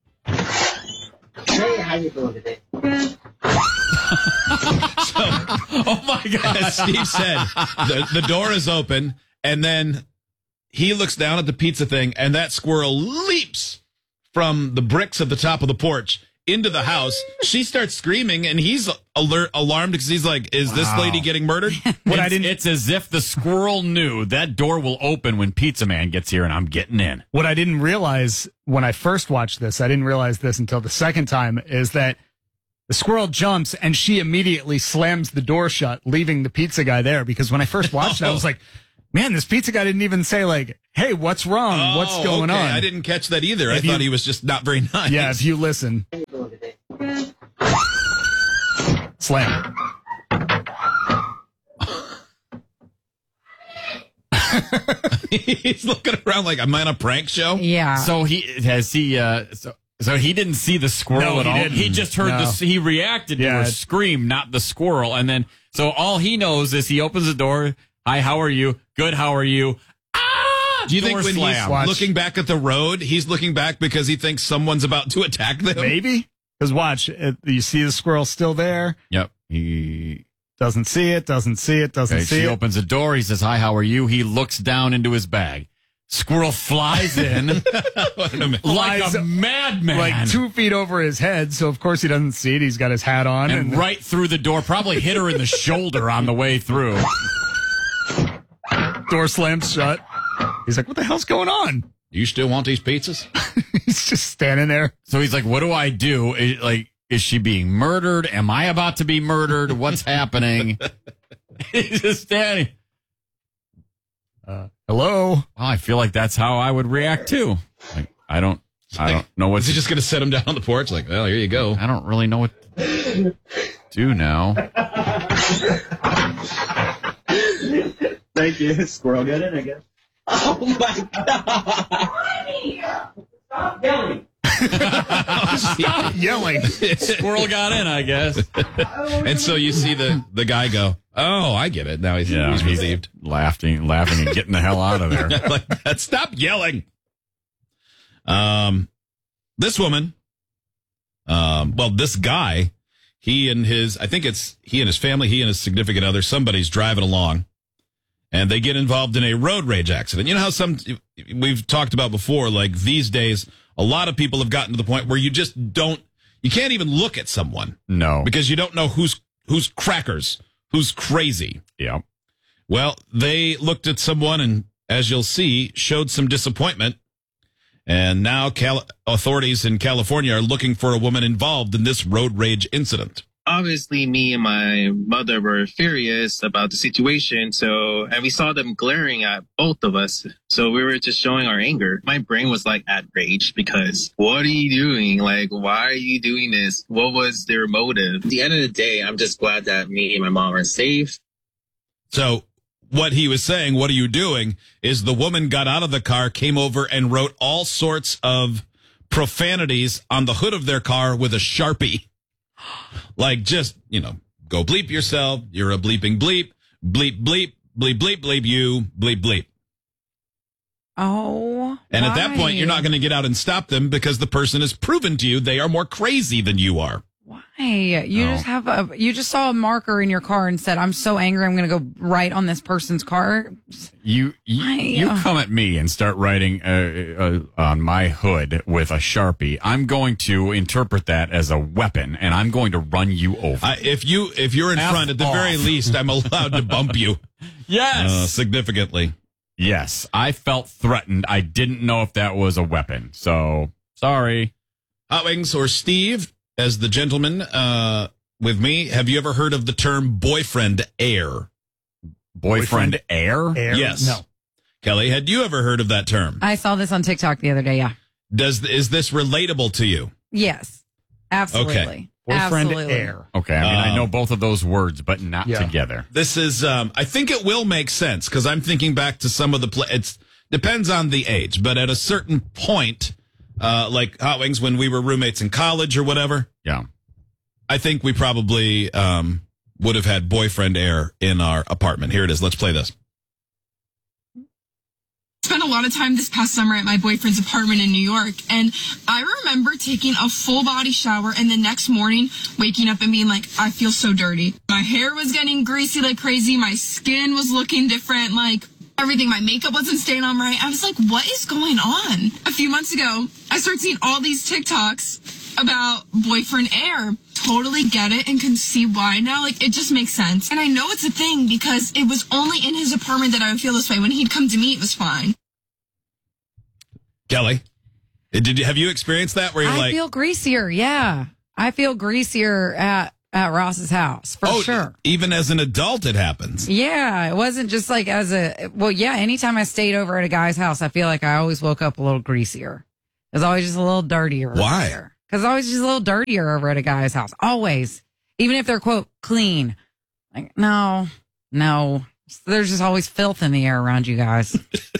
Hey, how you doing today?
Oh my God. As Steve said, the door is open, and then he looks down at the pizza thing, and that squirrel leaps from the bricks at the top of the porch into the house. She starts screaming, and he's alarmed because he's like, is this lady getting murdered?
It's as if the squirrel knew that door will open when Pizza Man gets here, and I'm getting in.
What I didn't realize when I first watched this, I didn't realize this until the second time, is that the squirrel jumps and she immediately slams the door shut, leaving the pizza guy there. Because when I first watched it, I was like, man, this pizza guy didn't even say like, hey, what's wrong? What's going on?
I didn't catch that either. I thought he was just not very nice.
Yeah, if you listen. Slam.
He's looking around like, am I on a prank show?
Yeah.
So So he didn't see the squirrel at all.
Didn't.
He just heard he reacted to her scream, not the squirrel. And then, so all he knows is he opens the door. Hi, how are you? Good, how are you? Ah!
Do you think when he's looking back at the road, he's looking back because he thinks someone's about to attack them?
Maybe. Because watch, you see the squirrel still there.
Yep. He
doesn't see it, doesn't see it, doesn't see it.
She opens the door. He says, hi, how are you? He looks down into his bag. Squirrel flies in like a madman.
Like 2 feet over his head, so of course he doesn't see it. He's got his hat on.
And right through the door, probably hit her in the shoulder on the way through.
Door slams shut. He's like, what the hell's going on?
You still want these pizzas?
He's just standing there.
So he's like, what do I do? Is she being murdered? Am I about to be murdered? What's happening? He's just standing.
Hello?
Well, I feel like that's how I would react too. Like, I don't know what.
Is he just going to set him down on the porch? Like, well, here you go.
I don't really know what to do now.
Thank you. Squirrel got in, I guess. Oh my God! Stop yelling!
Stop yelling!
Squirrel got in, I guess.
And so you see the guy go, oh, I get it. Now he's relieved.
Laughing and getting the hell out of there.
Like that. Stop yelling. This woman, this guy, he and his family, he and his significant other, somebody's driving along and they get involved in a road rage accident. You know how we've talked about before, like these days, a lot of people have gotten to the point where you can't even look at someone.
No.
Because you don't know who's crackers, who's crazy.
Yeah.
Well, they looked at someone and, as you'll see, showed some disappointment. And now authorities in California are looking for a woman involved in this road rage incident.
Obviously, me and my mother were furious about the situation. And we saw them glaring at both of us. So we were just showing our anger. My brain was like at rage because what are you doing? Like, why are you doing this? What was their motive? At the end of the day, I'm just glad that me and my mom are safe.
So what he was saying, what are you doing, is the woman got out of the car, came over and wrote all sorts of profanities on the hood of their car with a Sharpie. Like, just, go bleep yourself. You're a bleeping bleep. Bleep, bleep, bleep, bleep, bleep, you, bleep, bleep.
Oh.
And at that point, you're not going to get out and stop them because the person has proven to you they are more crazy than you are.
Why? You just saw a marker in your car and said, I'm so angry, I'm going to go write on this person's car.
You come at me and start writing on my hood with a Sharpie. I'm going to interpret that as a weapon, and I'm going to run you over.
If you're in front, at the very least, I'm allowed to bump you.
Yes.
Significantly.
Yes. I felt threatened. I didn't know if that was a weapon. So, sorry.
Hot Wings or Steve, as the gentleman with me, have you ever heard of the term boyfriend air?
Boyfriend air?
Yes.
No.
Kelly, had you ever heard of that term?
I saw this on TikTok the other day, yeah.
Is this relatable to you?
Yes. Absolutely.
Okay.
Boyfriend
Absolutely.
air.
Okay, I know both of those words, but not together.
This is, I think it will make sense, because I'm thinking back to some of the, it depends on the age, but at a certain point, like Hot Wings, when we were roommates in college or whatever.
Yeah.
I think we probably would have had boyfriend air in our apartment. Here it is. Let's play this.
Spent
spent a lot of time this past summer at my boyfriend's apartment in New York, and I remember taking a full body shower and the next morning waking up and being like, I feel so dirty. My hair was getting greasy like crazy. My skin was looking different, like everything. My makeup wasn't staying on right. I was like, what is going on? A few months ago, I started seeing all these TikToks about boyfriend air. Totally get it and can see why now. Like, it just makes sense. And I know it's a thing because it was only in his apartment that I would feel this way. When he'd come to me, it was fine.
Kelly, have you experienced that where you're
I feel greasier. Yeah. I feel greasier at Ross's house for sure.
Even as an adult, it happens.
Yeah. It wasn't just like anytime I stayed over at a guy's house, I feel like I always woke up a little greasier. It was always just a little dirtier.
Why?
Because it's always just a little dirtier over at a guy's house. Always. Even if they're, quote, clean. Like, no. There's just always filth in the air around you guys.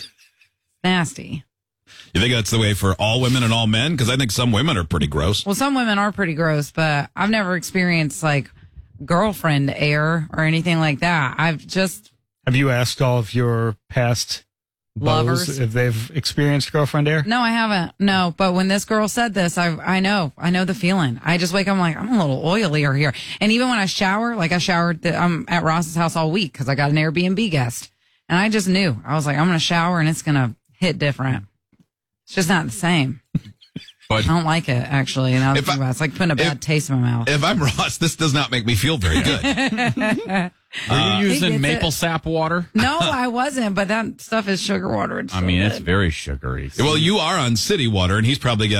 Nasty.
You think that's the way for all women and all men? Because I think some women are pretty gross.
Well, some women are pretty gross, but I've never experienced, like, girlfriend air or anything like that.
Have you asked all of your past
lovers
if they've experienced girlfriend air?
No, I haven't. No, but when this girl said this, I know the feeling. I just wake up, I'm like, I'm a little oilier here. And even when I shower, like I showered, I'm at Ross's house all week because I got an Airbnb guest. And I just knew. I was like, I'm going to shower and it's going to hit different. It's just not the same. But I don't like it, actually. And it's like putting a bad taste in my mouth.
If I'm Ross, this does not make me feel very good.
Are you using maple sap water?
No, I wasn't, but that stuff is sugar water. It's
it's very sugary.
Well, you are on city water, and he's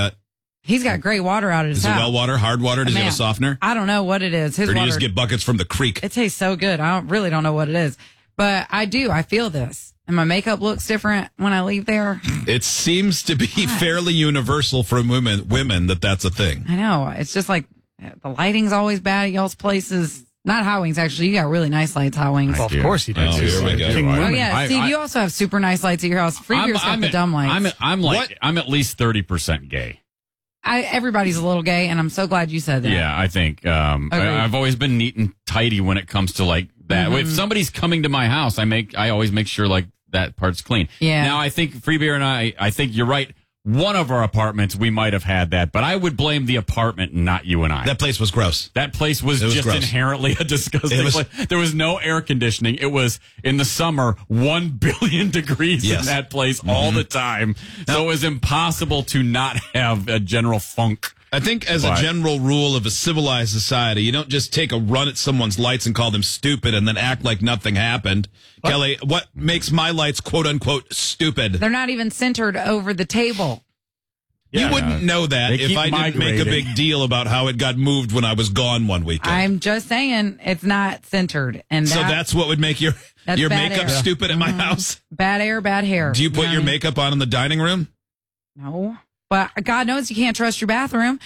got
great water out of his house.
Is it well water, hard water? Does he have a softener?
I don't know what it is.
Or do you just get buckets from the creek?
It tastes so good. I really don't know what it is. But I do. I feel this. And my makeup looks different when I leave there.
It seems to be fairly universal for women that's a thing.
I know. It's just like the lighting's always bad at y'all's places. Not Hot Wings, actually. You got really nice lights, Hot Wings.
Well, of course you do.
Here we go.
Oh, yeah. Steve, you also have super nice lights at your house. Freebier's got the dumb lights.
I'm at least 30% gay.
Everybody's a little gay, and I'm so glad you said that.
Yeah, I think I've always been neat and tidy when it comes to like that.
Mm-hmm.
If somebody's coming to my house, I always make sure like that part's clean.
Yeah.
Now I think Free Beer and I think you're right. One of our apartments, we might have had that, but I would blame the apartment, not you and I.
That place was gross.
That place was just
gross.
Inherently a disgusting place. There was no air conditioning. It was, in the summer, 1 billion degrees in that place all the time. So it was impossible to not have a general funk.
I think as a general rule of a civilized society, you don't just take a run at someone's lights and call them stupid and then act like nothing happened. What? Kelly, what makes my lights quote unquote stupid?
They're not even centered over the table.
You wouldn't know that if I didn't make a big deal about how it got moved when I was gone one weekend.
I'm just saying it's not centered. And
so that's what would make your makeup stupid at my house?
Bad air, bad hair.
Do you put your makeup on in the dining room?
No. But God knows you can't trust your bathroom.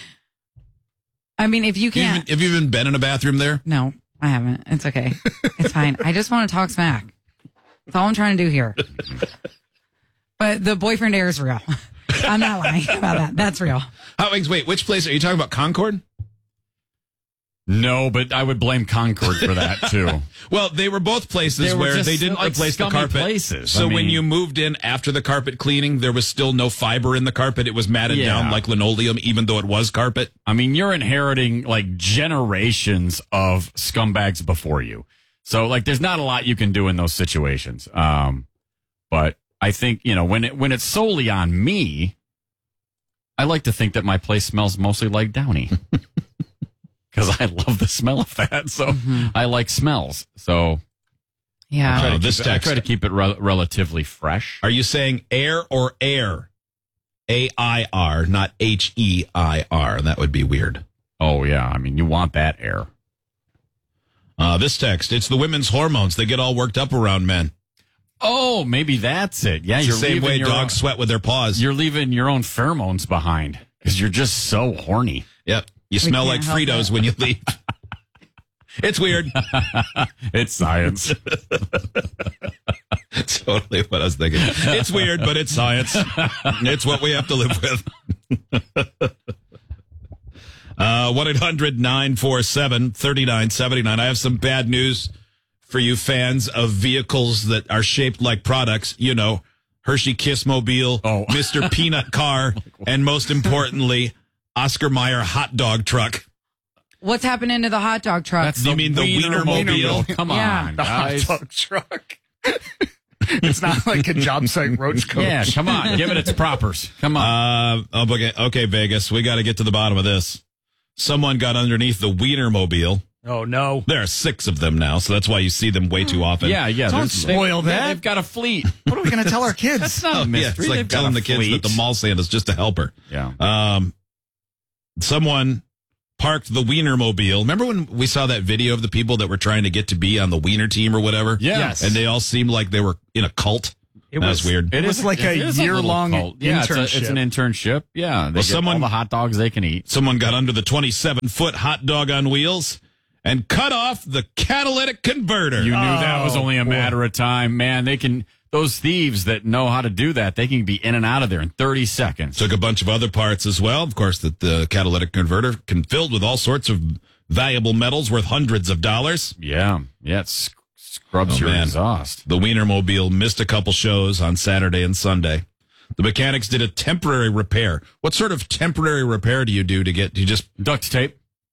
I mean, if you can't.
Have you even been in a bathroom there?
No, I haven't. It's okay. It's fine. I just want to talk smack. That's all I'm trying to do here. But the boyfriend air is real. I'm not lying about that. That's real.
Hot Wings, wait, which place? Are you talking about Concord?
No, but I would blame Concord for that, too.
Well, they were both places where they didn't replace the carpet.
Places.
So when you moved in after the carpet cleaning, there was still no fiber in the carpet. It was matted down like linoleum, even though it was carpet.
I mean, you're inheriting like generations of scumbags before you. So like there's not a lot you can do in those situations. But I think, when it's solely on me, I like to think that my place smells mostly like Downy. Because I love the smell of that, so I like smells. So,
yeah,
I try to keep it relatively fresh.
Are you saying air or air? A-I-R, not H-E-I-R. That would be weird.
Oh, yeah. I mean, you want that air.
This text, it's the women's hormones. They get all worked up around men.
Oh, maybe that's it. Yeah,
it's the same way dogs sweat with their paws.
You're leaving your own pheromones behind because you're just so horny.
Yep. You smell like Fritos when you leave. It's weird.
It's science.
Totally what I was thinking. It's weird, but it's science. It's what we have to live with. 1-800-947-3979. I have some bad news for you fans of vehicles that are shaped like products. Hershey Kiss Mobile, Mr. Peanut Car, and most importantly, Oscar Mayer hot dog truck.
What's happening to the hot dog truck?
You mean the Wiener Mobile?
Come
Yeah.
on,
The
guys.
hot dog truck. It's not like a job site roach coach.
Yeah, come on. Give it its propers. Come on.
Okay, Vegas. We got to get to the bottom of this. Someone got underneath the Wiener Mobile.
Oh, no.
There are 6 of them now, so that's why you see them way too often.
Yeah.
Don't spoil that.
They've got a fleet.
What are we going to tell our kids?
That's not a mystery.
it's like
They've got
telling
a
the kids
fleet.
that the mall Santa's just a helper.
Yeah.
Someone parked the Wiener Mobile. Remember when we saw that video of the people that were trying to get to be on the Wiener team or whatever?
Yes.
And they all seemed like they were in a cult. That was weird.
It was like a year-long
Yeah,
internship.
it's an internship. Yeah. They get all the hot dogs they can eat.
Someone got under the 27-foot hot dog on wheels and cut off the catalytic converter.
You knew that was only a matter of time. Man, those thieves that know how to do that, they can be in and out of there in 30 seconds.
Took a bunch of other parts as well. Of course, the catalytic converter filled with all sorts of valuable metals worth hundreds of dollars.
Yeah. Yeah, it scrubs your exhaust.
The Wiener Mobile missed a couple shows on Saturday and Sunday. The mechanics did a temporary repair. What sort of temporary repair do you do to get? Do you just
duct tape?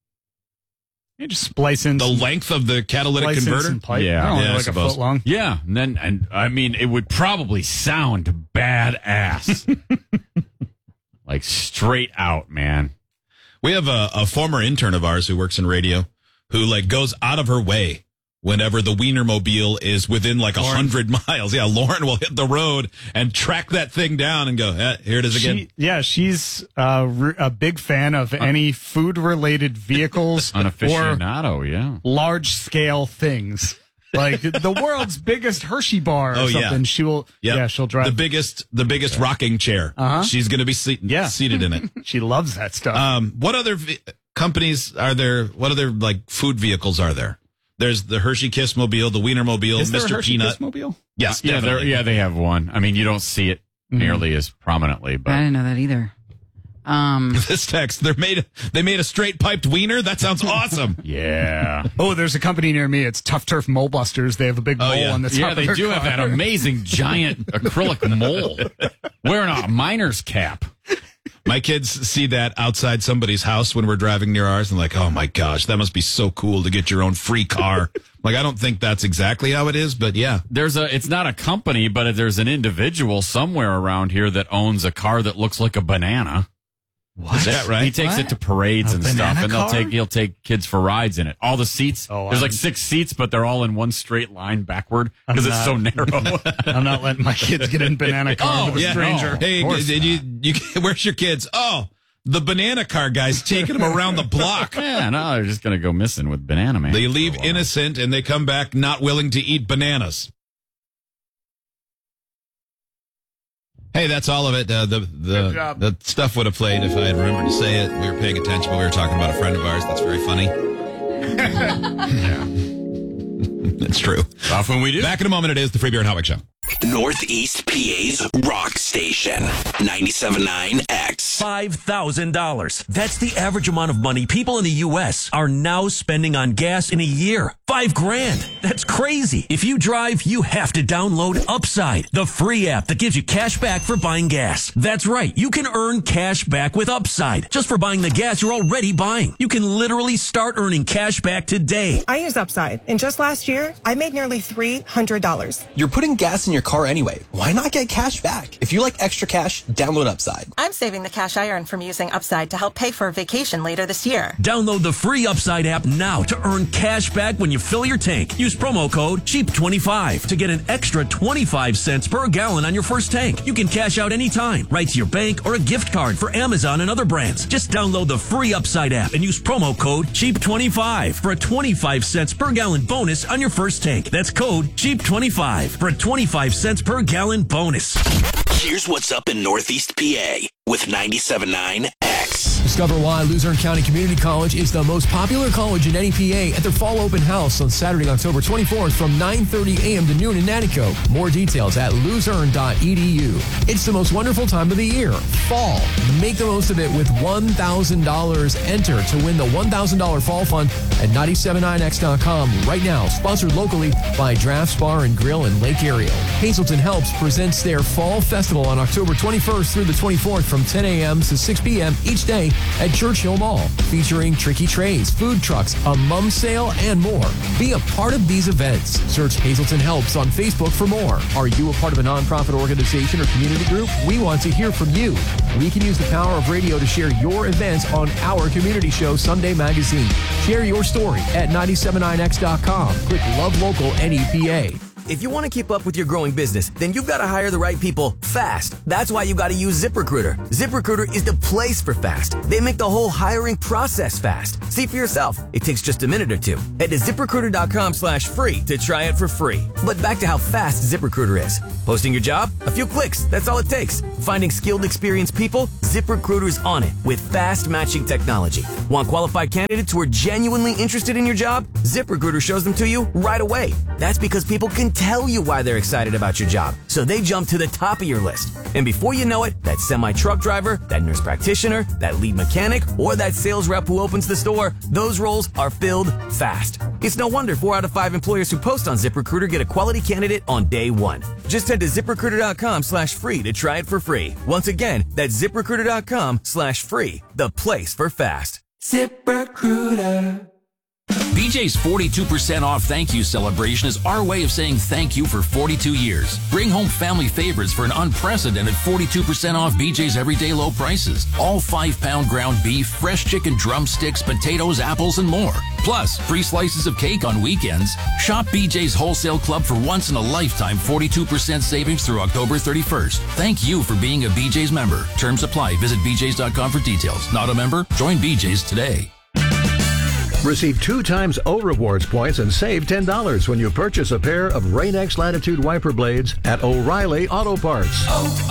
You just splice in
the length of the catalytic converter.
Pipe.
Yeah,
like a foot long.
Yeah, and I mean, it would probably sound badass, like straight out, man.
We have a former intern of ours who works in radio who like goes out of her way whenever the Wiener Mobile is within like 100 miles. Yeah, Lauren will hit the road and track that thing down and go, here it is again.
She's a big fan of any food-related vehicles
An
or
aficionado, yeah.
large-scale things. Like the world's biggest Hershey bar or something.
Yeah.
She'll drive
the biggest rocking chair. She's going to be seated in it.
She loves that stuff.
What other companies are there? What other like food vehicles are there? There's the Hershey Kiss Mobile, the Wiener Mobile,
Is there a
Mr.
Hershey
Peanut.
Kiss Mobile?
Yes,
Yeah,
definitely.
they have one. I mean, you don't see it nearly as prominently,
I
but
didn't know that either.
This text, they made a straight piped wiener. That sounds awesome.
yeah.
Oh, there's a company near me. It's Tough Turf Mole Busters. They have a big mole on the top
Yeah,
of
they
their
do
car.
have that amazing giant acrylic mole wearing a miner's cap.
My kids see that outside somebody's house when we're driving near ours and like, oh my gosh, that must be so cool to get your own free car. Like, I don't think that's exactly how it is, but yeah.
It's not a company, but there's an individual somewhere around here that owns a car that looks like a banana.
What? Is that right?
He takes it to parades and stuff, and
car?
he'll take kids for rides in it. All the seats, there's like 6 seats, but they're all in one straight line backward because it's so narrow.
I'm not letting my kids get in banana car with a stranger.
No. Hey, where's your kids? Oh, the banana car guy's taking them around the block.
Yeah, no, they're just gonna go missing with Banana Man.
They leave innocent and they come back not willing to eat bananas. Hey, that's all of it. The stuff would have played if I had remembered to say it. We were paying attention, but we were talking about a friend of ours that's very funny. Yeah. That's true.
Often we do.
Back in a moment, it is the Free Beer and Hot Wing Show.
Northeast PA's rock station, 97.9 X.
$5,000. That's the average amount of money people in the U.S. are now spending on gas in a year. $5,000. That's crazy. If you drive, you have to download Upside, the free app that gives you cash back for buying gas. That's right. You can earn cash back with Upside just for buying the gas you're already buying. You can literally start earning cash back today.
I use Upside, and just last year, I made nearly $300.
You're putting gas in your car anyway. Why not get cash back? If you like extra cash, download Upside.
I'm saving the cash I earn from using Upside to help pay for a vacation later this year.
Download the free Upside app now to earn cash back when you fill your tank. Use promo code CHEAP25 to get an extra 25 cents per gallon on your first tank. You can cash out anytime, right to your bank or a gift card for Amazon and other brands. Just download the free Upside app and use promo code CHEAP25 for a 25 cents per gallon bonus on your first tank. That's code CHEAP25 for a 25 cents per gallon bonus.
Here's what's up in Northeast PA with 97.9 X.
Discover why Luzerne County Community College is the most popular college in NEPA at their fall open house on Saturday, October 24th from 9:30 a.m. to noon in Nanticoke. More details at luzerne.edu. It's the most wonderful time of the year, fall. Make the most of it with $1,000. Enter to win the $1,000 fall fund at 979x.com right now. Sponsored locally by Drafts Bar and Grill in Lake Ariel. Hazelton Helps presents their Fall Festival on October 21st through the 24th from 10 a.m. to 6 p.m. each day at Churchill Mall, featuring tricky trays, food trucks, a mum sale, and more. Be a part of these events. Search Hazelton Helps on Facebook for more. Are you a part of a nonprofit organization or community group? We want to hear from you. We can use the power of radio to share your events on our community show, Sunday Magazine. Share your story at 979x.com. Click Love Local NEPA.
If you want to keep up with your growing business, then you've got to hire the right people fast. That's why you got to use ZipRecruiter. ZipRecruiter is the place for fast. They make the whole hiring process fast. See for yourself. It takes just a minute or two. Head to ZipRecruiter.com/free to try it for free. But back to how fast ZipRecruiter is. Posting your job? A few clicks. That's all it takes. Finding skilled, experienced people? ZipRecruiter's on it with fast matching technology. Want qualified candidates who are genuinely interested in your job? ZipRecruiter shows them to you right away. That's because people can tell you why they're excited about your job, so they jump to the top of your list. And before you know it, that semi-truck driver, that nurse practitioner, that lead mechanic, or that sales rep who opens the store, those roles are filled fast. It's no wonder 4 out of 5 employers who post on ZipRecruiter get a quality candidate on day one. Just head to ZipRecruiter.com/free to try it for free. Once again, that's ZipRecruiter.com/free, the place for fast.
ZipRecruiter.
BJ's 42% off thank you celebration is our way of saying thank you for 42 years. Bring home family favorites for an unprecedented 42% off BJ's everyday low prices. All 5-pound ground beef, fresh chicken drumsticks, potatoes, apples, and more. Plus, free slices of cake on weekends. Shop BJ's Wholesale Club for once-in-a-lifetime 42% savings through October 31st. Thank you for being a BJ's member. Terms apply. Visit BJ's.com for details. Not a member? Join BJ's today.
Receive 2 times O Rewards points and save $10 when you purchase a pair of Rain-X Latitude wiper blades at O'Reilly Auto Parts.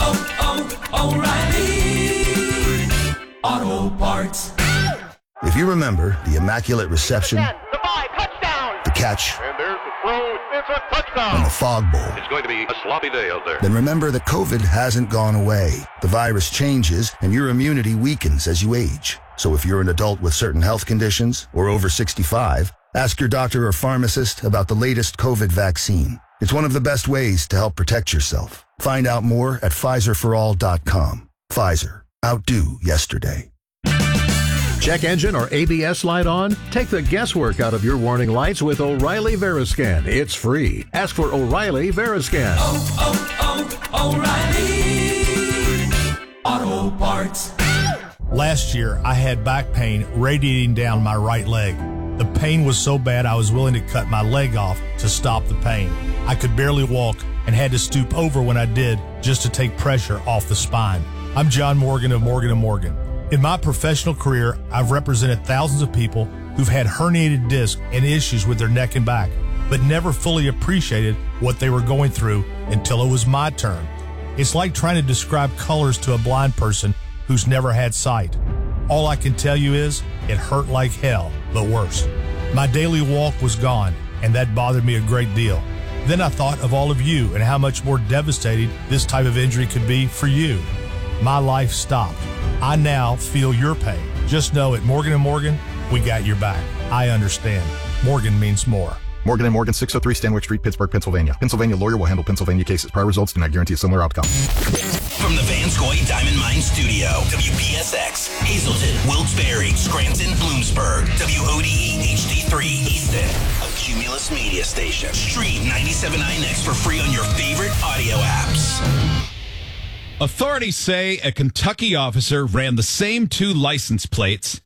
O'Reilly Auto Parts.
If you remember the Immaculate Reception, the catch,
And there's the throw. It's a touchdown.
and the Fog Bowl,
It's going to be a sloppy day out there.
then remember that COVID hasn't gone away. The virus changes and your immunity weakens as you age. So if you're an adult with certain health conditions or over 65, ask your doctor or pharmacist about the latest COVID vaccine. It's one of the best ways to help protect yourself. Find out more at PfizerForAll.com. Pfizer. Outdo yesterday.
Check engine or ABS light on? Take the guesswork out of your warning lights with O'Reilly Veriscan. It's free. Ask for O'Reilly Veriscan.
O'Reilly Auto Parts.
Last year, I had back pain radiating down my right leg. The pain was so bad I was willing to cut my leg off to stop the pain. I could barely walk and had to stoop over when I did just to take pressure off the spine. I'm John Morgan of Morgan & Morgan. In my professional career, I've represented thousands of people who've had herniated discs and issues with their neck and back, but never fully appreciated what they were going through until it was my turn. It's like trying to describe colors to a blind person who's never had sight. All I can tell you is it hurt like hell, but worse. My daily walk was gone, and that bothered me a great deal. Then I thought of all of you and how much more devastating this type of injury could be for you. My life stopped. I now feel your pain. Just know at Morgan & Morgan, we got your back. I understand. Morgan means more.
Morgan & Morgan, 603 Stanwyck Street, Pittsburgh, Pennsylvania. Pennsylvania lawyer will handle Pennsylvania cases. Prior results do not guarantee a similar outcome.
From the Vanscoy Diamond Mine Studio, WPSX, Hazleton, Wilkes-Barre, Scranton, Bloomsburg, WODE HD3, Easton, a Cumulus media station. Stream 97.9X for free on your favorite audio apps.
Authorities say a Kentucky officer ran the same 2 license plates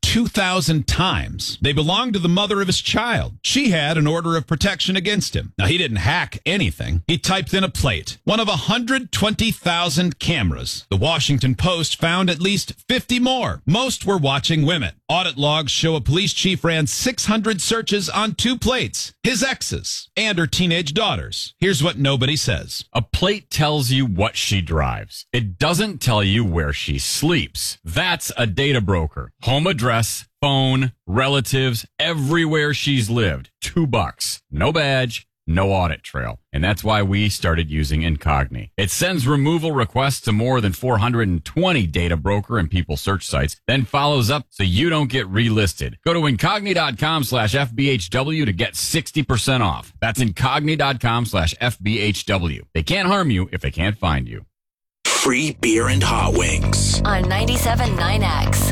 2,000 times. They belonged to the mother of his child. She had an order of protection against him. Now, he didn't hack anything. He typed in a plate. One of 120,000 cameras. The Washington Post found at least 50 more. Most were watching women. Audit logs show a police chief ran 600 searches on 2 plates. His exes and her teenage daughters. Here's what nobody says.
A plate tells you what she drives. It doesn't tell you where she sleeps. That's a data broker. Home address, phone, relatives, everywhere she's lived. $2. No badge, no audit trail. And that's why we started using Incogni. It sends removal requests to more than 420 data broker and people search sites, then follows up so you don't get relisted. Go to Incogni.com/FBHW to get 60% off. That's Incogni.com/FBHW. They can't harm you if they can't find you.
Free beer and hot wings
on 97.9X.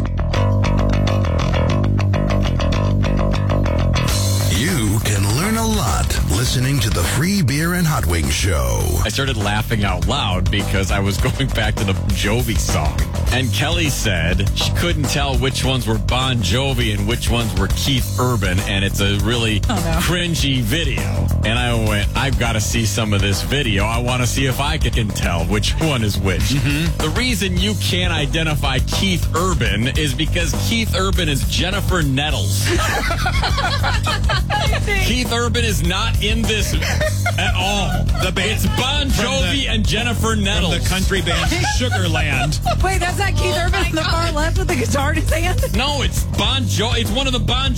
You can learn a lot listening to the Free Beer and Hot Wings Show.
I started laughing out loud because I was going back to the Bon Jovi song. And Kelly said she couldn't tell which ones were Bon Jovi and which ones were Keith Urban. And it's a really cringy video. And I went, I've got to see some of this video. I want to see if I can tell which one is which. Mm-hmm. The reason you can't identify Keith Urban is because Keith Urban is Jennifer Nettles. Keith Urban is not in this at all.
The band,
it's Bon Jovi and Jennifer Nettles.
From the country band Sugarland.
Wait, that's not Keith Urban on the far left with the guitar in his hand?
No, it's Bon Jovi. It's one of the Bon